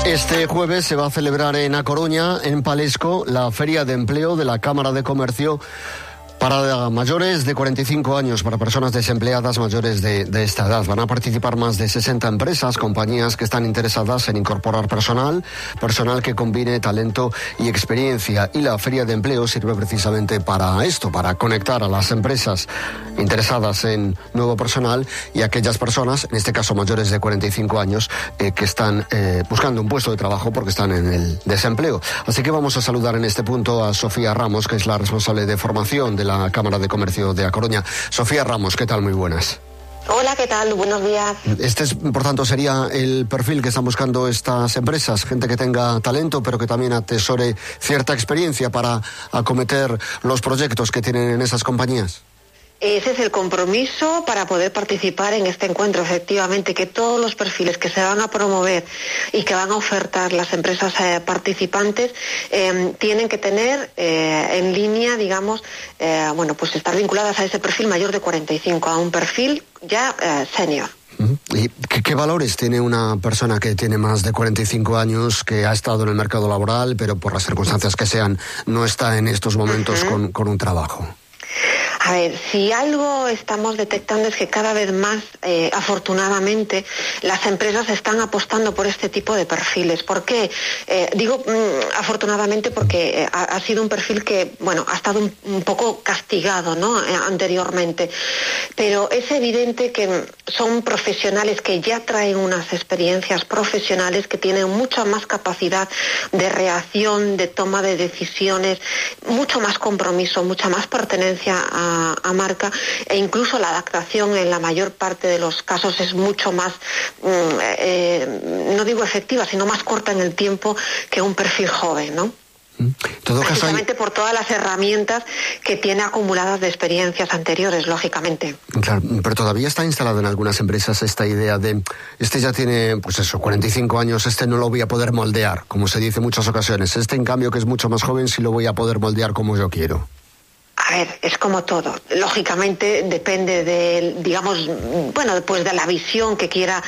Este jueves se va a celebrar en A Coruña, en Palesco, la Feria de Empleo de la Cámara de Comercio para mayores de 45 años, para personas desempleadas mayores de esta edad. Van a participar más de 60 empresas, compañías que están interesadas en incorporar personal que combine talento y experiencia. Y la Feria de Empleo sirve precisamente para esto, para conectar a las empresas interesadas en nuevo personal y aquellas personas, en este caso mayores de 45 años, que están buscando un puesto de trabajo porque están en el desempleo. Así que vamos a saludar en este punto a Sofía Ramos, que es la responsable de formación de la Cámara de Comercio de A Coruña. Sofía Ramos, ¿qué tal? Muy buenas. Hola, ¿qué tal? Buenos días. Este, por tanto, sería el perfil que están buscando estas empresas, gente que tenga talento, pero que también atesore cierta experiencia para acometer los proyectos que tienen en esas compañías. Ese es el compromiso para poder participar en este encuentro, efectivamente, que todos los perfiles que se van a promover y que van a ofertar las empresas participantes tienen que tener en línea, digamos, pues estar vinculadas a ese perfil mayor de 45, a un perfil ya senior. ¿Y qué valores tiene una persona que tiene más de 45 años, que ha estado en el mercado laboral, pero por las circunstancias que sean, no está en estos momentos con un trabajo? A ver, si algo estamos detectando es que cada vez más, afortunadamente, las empresas están apostando por este tipo de perfiles. ¿Por qué? Digo afortunadamente porque ha sido un perfil que, ha estado un poco castigado, ¿no?, anteriormente. Pero es evidente que son profesionales que ya traen unas experiencias profesionales, que tienen mucha más capacidad de reacción, de toma de decisiones, mucho más compromiso, mucha más pertenencia a marca, e incluso la adaptación en la mayor parte de los casos es mucho más, no digo efectiva, sino más corta en el tiempo que un perfil joven, ¿no? Precisamente por todas las herramientas que tiene acumuladas de experiencias anteriores, lógicamente. Claro, pero todavía está instalado en algunas empresas esta idea de este ya tiene, 45 años, este no lo voy a poder moldear, como se dice en muchas ocasiones. Este, en cambio, que es mucho más joven, sí lo voy a poder moldear como yo quiero. A ver, es como todo. Lógicamente depende de, de la visión que quiera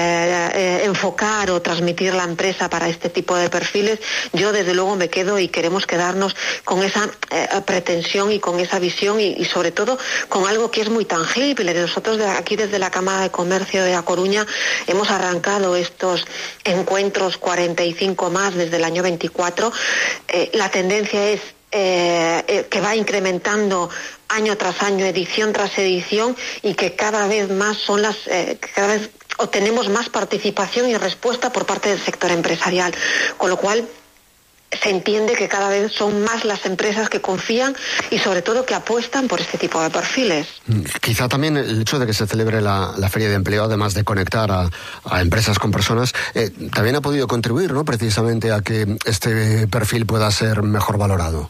enfocar o transmitir la empresa para este tipo de perfiles. Yo desde luego me quedo y queremos quedarnos con esa pretensión y con esa visión y sobre todo con algo que es muy tangible. Nosotros aquí desde la Cámara de Comercio de A Coruña hemos arrancado estos encuentros 45 más desde el año 24. La tendencia es que va incrementando año tras año, edición tras edición, y que cada vez más cada vez obtenemos más participación y respuesta por parte del sector empresarial, con lo cual se entiende que cada vez son más las empresas que confían y sobre todo que apuestan por este tipo de perfiles. Quizá también el hecho de que se celebre la Feria de Empleo, además de conectar a empresas con personas, también ha podido contribuir, ¿no?, precisamente a que este perfil pueda ser mejor valorado.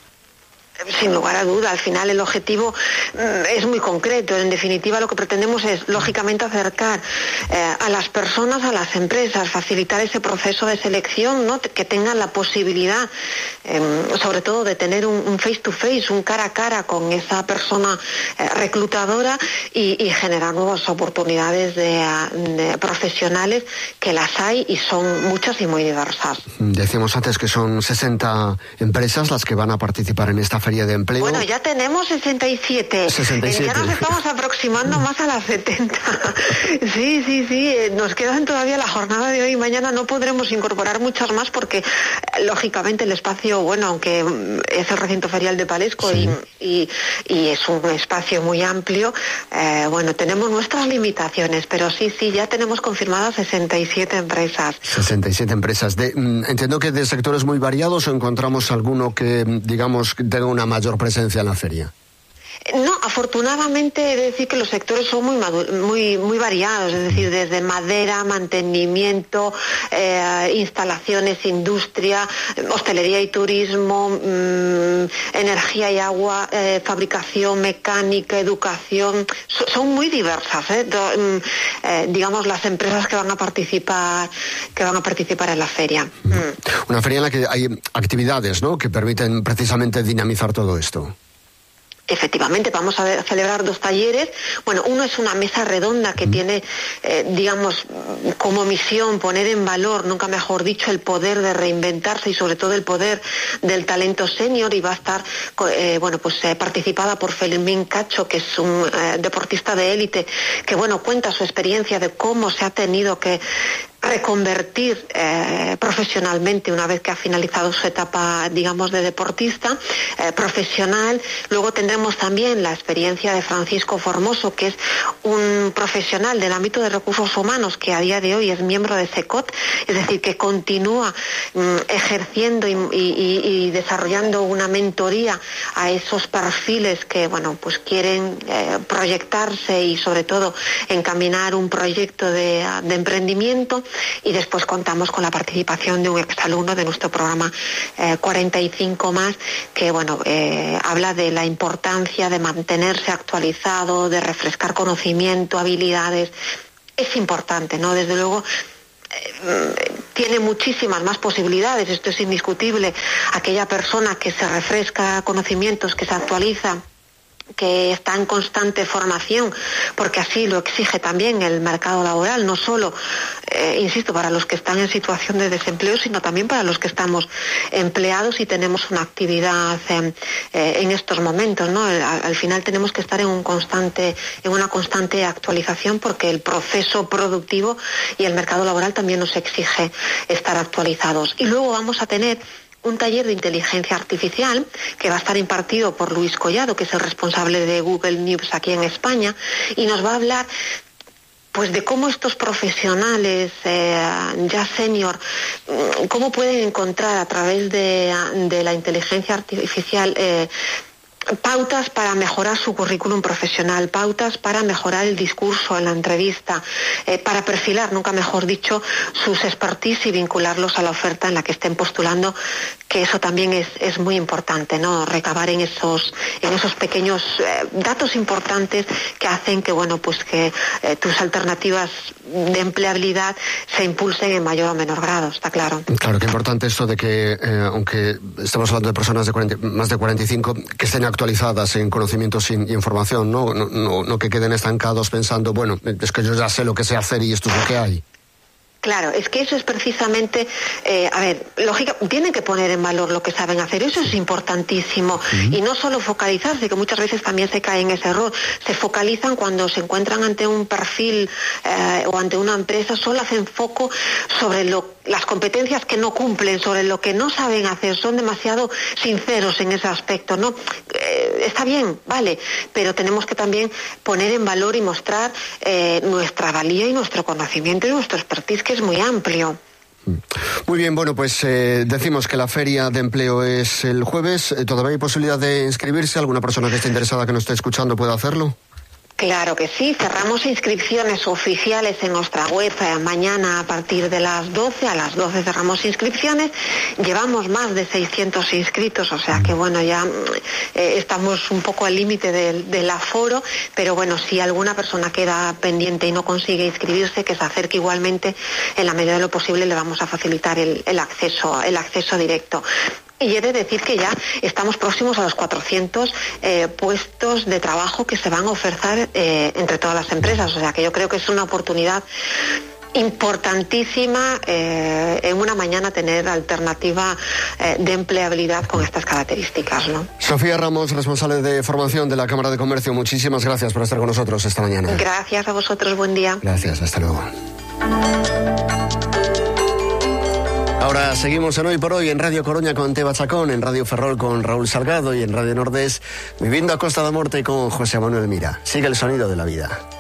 Sin lugar a duda, al final el objetivo es muy concreto. En definitiva, lo que pretendemos es, lógicamente, acercar a las personas a las empresas, facilitar ese proceso de selección, ¿no?, que tengan la posibilidad, sobre todo, de tener un face-to-face, un cara a cara con esa persona reclutadora y generar nuevas oportunidades de profesionales, que las hay y son muchas y muy diversas. Decíamos antes que son 60 empresas las que van a participar en esta Feria de Empleo. Bueno, ya tenemos 67. Ya nos estamos aproximando más a las 70. Sí. Nos quedan todavía la jornada de hoy y mañana. No podremos incorporar muchas más porque, lógicamente, el espacio, aunque es el recinto ferial de Palesco, sí, y es un espacio muy amplio, tenemos nuestras limitaciones, pero sí, ya tenemos confirmadas 67 empresas. 67 empresas. Entiendo que de sectores muy variados, ¿o encontramos alguno que, digamos, tenga una mayor presencia en la feria? No, afortunadamente he de decir que los sectores son muy variados, es decir, desde madera, mantenimiento, instalaciones, industria, hostelería y turismo, energía y agua, fabricación, mecánica, educación, son muy diversas, digamos, las empresas que van a participar en la feria. Una feria en la que hay actividades, ¿no?, que permiten precisamente dinamizar todo esto. Efectivamente, vamos a celebrar 2 talleres. Bueno, uno es una mesa redonda que tiene, digamos, como misión poner en valor, nunca mejor dicho, el poder de reinventarse y sobre todo el poder del talento senior, y va a estar, participada por Fermín Cacho, que es un deportista de élite, que, cuenta su experiencia de cómo se ha tenido que reconvertir profesionalmente una vez que ha finalizado su etapa, digamos, de deportista profesional. Luego tendremos también la experiencia de Francisco Formoso, que es un profesional del ámbito de recursos humanos que a día de hoy es miembro de SECOT, es decir, que continúa ejerciendo y desarrollando una mentoría a esos perfiles que, quieren proyectarse y sobre todo encaminar un proyecto de emprendimiento. Y después contamos con la participación de un exalumno de nuestro programa 45 más, que habla de la importancia de mantenerse actualizado, de refrescar conocimiento, habilidades. Es importante, ¿no? Desde luego tiene muchísimas más posibilidades, esto es indiscutible. Aquella persona que se refresca conocimientos, que se actualiza, que está en constante formación, porque así lo exige también el mercado laboral, no solo, insisto, para los que están en situación de desempleo, sino también para los que estamos empleados y tenemos una actividad en estos momentos, ¿no? Al final tenemos que estar en una constante actualización, porque el proceso productivo y el mercado laboral también nos exige estar actualizados. Y luego vamos a tener un taller de inteligencia artificial que va a estar impartido por Luis Collado, que es el responsable de Google News aquí en España, y nos va a hablar de cómo estos profesionales ya senior, cómo pueden encontrar a través de la inteligencia artificial pautas para mejorar su currículum profesional, pautas para mejorar el discurso en la entrevista, para perfilar, nunca mejor dicho, sus expertise y vincularlos a la oferta en la que estén postulando, que eso también es muy importante, ¿no? Recabar en esos pequeños datos importantes que hacen que, que tus alternativas de empleabilidad se impulsen en mayor o menor grado, está claro. Claro, que importante esto de que, aunque estamos hablando de personas de más de 45, que estén actualizadas en conocimientos y información, no que queden estancados pensando, es que yo ya sé lo que sé hacer y esto es lo que hay. Claro, es que eso es precisamente, lógica, tienen que poner en valor lo que saben hacer, eso es importantísimo. Y no solo focalizarse, que muchas veces también se cae en ese error, se focalizan cuando se encuentran ante un perfil o ante una empresa, solo hacen foco sobre las competencias que no cumplen, sobre lo que no saben hacer, son demasiado sinceros en ese aspecto, ¿no? Está bien, vale, pero tenemos que también poner en valor y mostrar nuestra valía y nuestro conocimiento y nuestro expertise, que es muy amplio. Muy bien, decimos que la feria de empleo es el jueves. ¿Todavía hay posibilidad de inscribirse? ¿Alguna persona que esté interesada, que nos esté escuchando, puede hacerlo? Claro que sí, cerramos inscripciones oficiales en nuestra web mañana a partir de las 12, a las 12 cerramos inscripciones, llevamos más de 600 inscritos, o sea que ya estamos un poco al límite del aforo, pero si alguna persona queda pendiente y no consigue inscribirse, que se acerque igualmente, en la medida de lo posible le vamos a facilitar el acceso directo. Y he de decir que ya estamos próximos a los 400 puestos de trabajo que se van a ofertar entre todas las empresas. O sea que yo creo que es una oportunidad importantísima en una mañana tener alternativa de empleabilidad con estas características, ¿no? Sofía Ramos, responsable de formación de la Cámara de Comercio, muchísimas gracias por estar con nosotros esta mañana. Gracias a vosotros, buen día. Gracias, hasta luego. Ahora seguimos en Hoy por Hoy en Radio Coruña con Teba Chacón, en Radio Ferrol con Raúl Salgado y en Radio Nordés Viviendo a Costa da Morte con José Manuel Mira. Sigue el sonido de la vida.